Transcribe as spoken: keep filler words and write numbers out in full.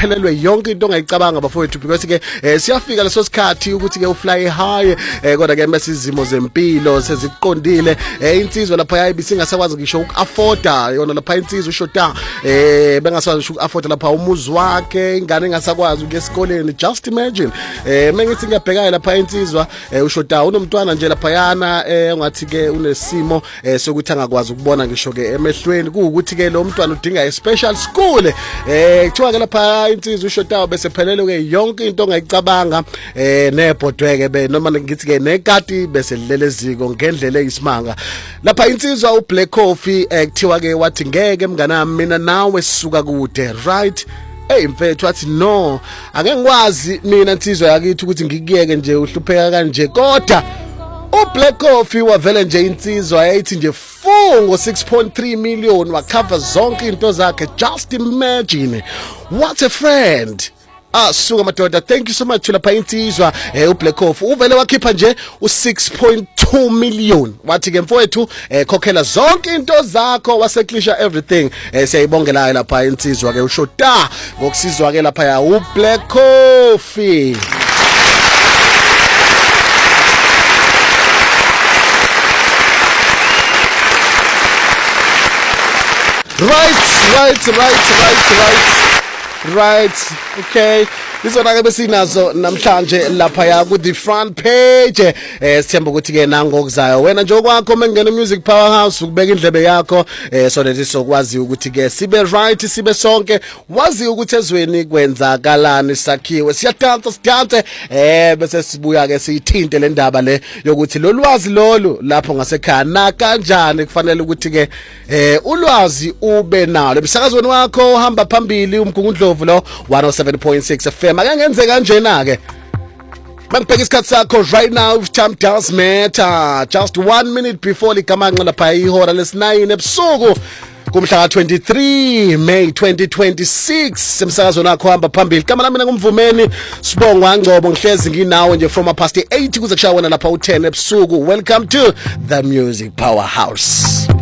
uphelelwe yonke into ongayicabanga bafowethu because ke siyafika leso sikhathi ukuthi ke ufly high kodwa ke mase izimo zempilo seziqondile insizwa lapha yayi bisingasakwazi ngisho uku-afforda yona lapha insizwa ushoda eh bengasakwazi uku-afforda lapha umuzi wakhe ingane engasakwazi ukuya esikoleni. Just imagine eh mengithi ngiyabhekana lapha insizwa ushoda unomntwana nje lapha yana ungathi ke unesimo sokuthi angakwazi ukubona ngisho ke emehlweni kuukuthi ke lo mntwana udinga a special school eh kuthiwa ke lapha insizwa ushoda bese phelele ke yonke into ongayicabanga eh nebhodweke be noma ngithi ke nekati bese leleziko ngendlela eyisimanga lapha insizwa uBlack Coffee ekuthiwa ke wathi ngeke mnganami mina nawe sisuka kude right. Hey mfethu wathi no ake ngikwazi mina insizwa yakithi ukuthi ngikuyeke nje uhlupheka kanje kodwa uBlack Coffee wavele nje insizwa yayithi nje fungo six point three million wacover zonke into zakhe. Just imagine what a friend. Ah suka madoda, thank you so much lapha insizwa eh uBlack Coffee uvele wakhipha nje u six point two million wathi ke mfowethu eh khokhela zonke into zakho waseklisha everything. Eh siyayibongela lapha insizwa ke ushoda ngokusizwa ke lapha ya uBlack Coffee. Right, right, right, right, right. Right, okay. Izona ke besinazo namhlanje lapha ya ku the front page. Eh sithemba ukuthi ke nango okuzayo. Wena nje okwakho mengena Music Powerhouse ukubeka indlebe yakho eh so that isokwazi ukuthi ke sibe right sibe sonke. Wazi ukuthi ezweni kwenzakalani sakhiwe. Siyadansa sidanse eh bese sibuya ke siyithinte le ndaba le yokuthi lo lwazi lolu lapho ngasekhaya na kanjani kufanele ukuthi ke eh ulwazi ube nalo. Bisakazweni wakho uhamba phambili umgungundlovu lo one oh seven point six F M. Ake ngenze kanjena ke bangibheka isikhathi sakho right now. Time does matter. Just one minute before ligamanqa lapha ihora lesi-nine ebusuku kumhla twenty-three May twenty twenty-six. Semsakazweni wakho hamba phambili. Igama lami ngumvumeni Sibongwa Ngcobo ngihlezi nginawe nje from past eight kuze kushawana lapha u ten ebusuku. Welcome to the Music Powerhouse.